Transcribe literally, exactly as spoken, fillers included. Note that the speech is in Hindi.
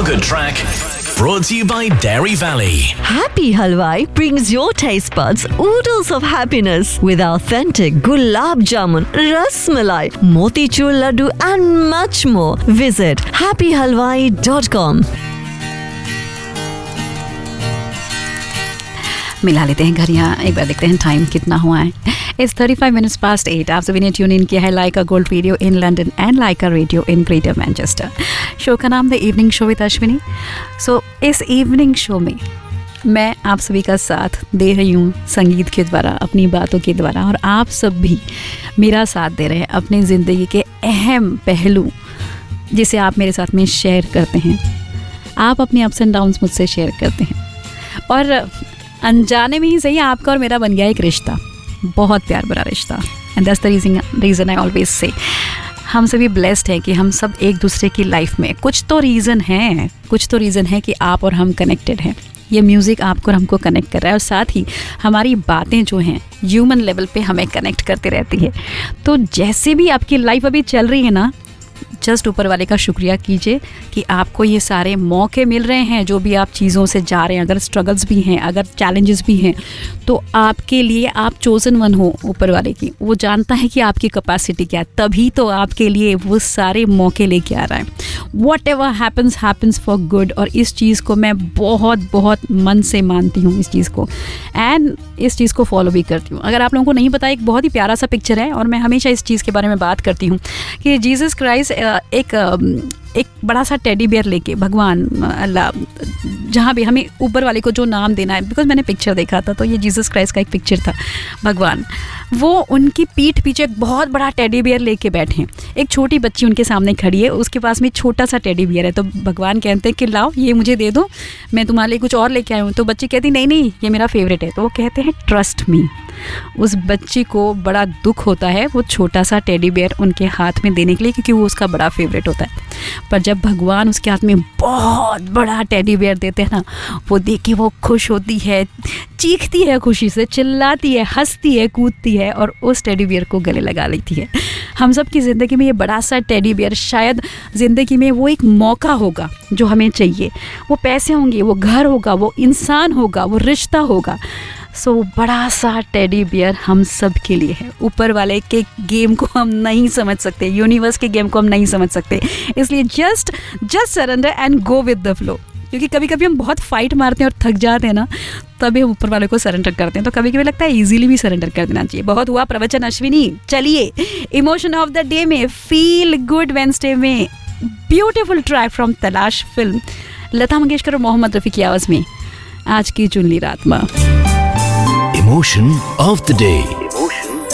Feel Good track brought to you by Dairy Valley. Happy Halwai brings your taste buds oodles of happiness with authentic gulab jamun, ras malai, motichur laddu and much more. Visit happy halwai dot com. मिला लेते हैं घर यहाँ, एक बार देखते हैं टाइम कितना हुआ है. It's thirty five minutes past eight. आप सभी ने ट्यून इन किया है लाइका gold radio in London and Lyca radio in greater Manchester. Show का नाम the evening show with Ashwini. सो इस इवनिंग शो में मैं आप सभी का साथ दे रही हूँ संगीत के द्वारा, अपनी बातों के द्वारा, और आप सब भी मेरा साथ दे रहे हैं अपनी ज़िंदगी के अहम पहलू जिसे आप मेरे साथ में शेयर करते हैं. आप अपने अप्स एंड डाउन्स मुझसे शेयर करते हैं और अनजाने में ही सही आपका और मेरा बन गया एक रिश्ता, बहुत प्यार भरा रिश्ता. And that's the reason reason I always say हम सभी ब्लेस्ड हैं कि हम सब एक दूसरे की लाइफ में, कुछ तो रीज़न है कुछ तो रीज़न है कि आप और हम कनेक्टेड हैं. ये म्यूज़िक आपको और हमको कनेक्ट कर रहा है और साथ ही हमारी बातें जो हैं ह्यूमन लेवल पे हमें कनेक्ट करते रहती है. तो जैसे भी आपकी लाइफ अभी चल रही है ना, जस्ट ऊपर वाले का शुक्रिया कीजिए कि आपको ये सारे मौके मिल रहे हैं. जो भी आप चीज़ों से जा रहे हैं, अगर स्ट्रगल्स भी हैं, अगर चैलेंजेस भी हैं, तो आपके लिए आप चोज़न वन हो ऊपर वाले की. वो जानता है कि आपकी कैपेसिटी क्या है, तभी तो आपके लिए वो सारे मौके लेके आ रहा है. What ever happens happens for good. और इस चीज़ को मैं बहुत बहुत मन से मानती हूँ, इस चीज़ को, एंड इस चीज़ को फॉलो भी करती हूँ. अगर आप लोगों को नहीं पता, एक बहुत ही प्यारा सा पिक्चर है और मैं हमेशा इस चीज़ के बारे में बात करती हूँ कि जीसस क्राइस्ट एक एक बड़ा सा टेडी बियर लेके, भगवान अल्लाह, जहाँ भी हमें ऊपर वाले को जो नाम देना है, बिकॉज मैंने पिक्चर देखा था तो ये जीसस क्राइस्ट का एक पिक्चर था. भगवान वो उनकी पीठ पीछे एक बहुत बड़ा टेडी बियर लेके बैठे हैं. एक छोटी बच्ची उनके सामने खड़ी है, उसके पास में छोटा सा टेडी बियर है. तो भगवान कहते हैं कि लाओ ये मुझे दे दो, मैं तुम्हारे लिए कुछ और लेके आया हूँ. तो बच्ची कहती नहीं नहीं ये मेरा फेवरेट है. तो वो कहते हैं ट्रस्ट मी. उस बच्ची को बड़ा दुख होता है वो छोटा सा टेडी बियर उनके हाथ में देने के लिए, क्योंकि वो उसका बड़ा फेवरेट होता है. पर जब भगवान उसके हाथ में बहुत बड़ा टेडी बियर देते हैं ना, वो देख के वो खुश होती है, चीखती है, खुशी से चिल्लाती है, हंसती है, कूदती है और उस टेडी बियर को गले लगा लेती है. हम सब की ज़िंदगी में ये बड़ा सा टेडी बियर शायद ज़िंदगी में वो एक मौका होगा जो हमें चाहिए. वो पैसे होंगे, वो घर होगा, वो इंसान होगा, वो रिश्ता होगा. सो so, बड़ा सा टेडी बियर हम सब के लिए है. ऊपर वाले के गेम को हम नहीं समझ सकते, यूनिवर्स के गेम को हम नहीं समझ सकते, इसलिए just just surrender and go with the flow. क्योंकि कभी कभी हम बहुत फाइट मारते हैं और थक जाते हैं ना, तभी हम ऊपर वाले को सरेंडर करते हैं. तो कभी कभी लगता है इजीली भी सरेंडर कर देना चाहिए. बहुत हुआ प्रवचन अश्विनी. चलिए इमोशन ऑफ द डे में, फील गुड वेंसडे में, ब्यूटीफुल ट्रैक फ्रॉम तलाश फिल्म, लता मंगेशकर और मोहम्मद रफ़ी की आवाज़ में आज की चुन ली रात में. Emotion of the day.